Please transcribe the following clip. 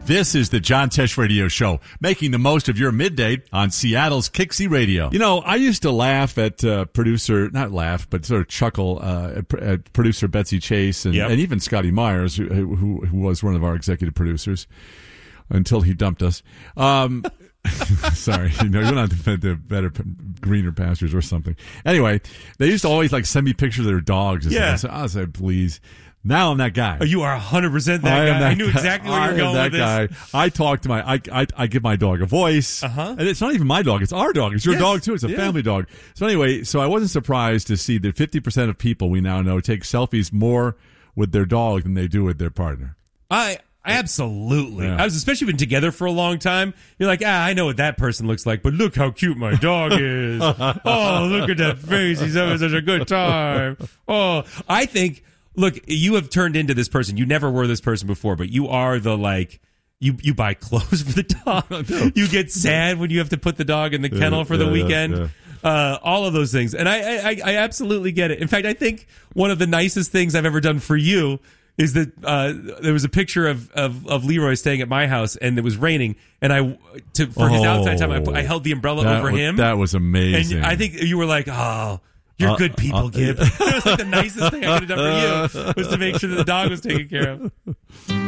This is the John Tesh Radio Show, making the most of your midday on Seattle's Kixie Radio. You know, I used to laugh at not laugh, but sort of chuckle at producer Betsy Chase and even Scotty Myers, who was one of our executive producers until he dumped us. Sorry, he went on to better, greener pastures or something. Anyway, they used to always send me pictures of their dogs. I said, please. Now I'm that guy. Oh, you are 100% that guy. I knew exactly where you're going with this. I am that guy. I talk to I give my dog a voice. And it's not even my dog. It's our dog. It's your dog, too. It's a family dog. So anyway, I wasn't surprised to see that 50% of people we now know take selfies more with their dog than they do with their partner. Absolutely. Yeah. Especially been together for a long time. You're like, I know what that person looks like, but look how cute my dog is. Oh, look at that face. He's having such a good time. Oh, I think... Look, you have turned into this person. You never were this person before, but you are the you buy clothes for the dog. You get sad when you have to put the dog in the kennel for the weekend. All of those things. And I absolutely get it. In fact, I think one of the nicest things I've ever done for you is that there was a picture of Leroy staying at my house and it was raining. And for his outside time, I held the umbrella over him. That was amazing. And I think you were like, oh... You're good people, Gib. It was the nicest thing I could have done for you was to make sure that the dog was taken care of.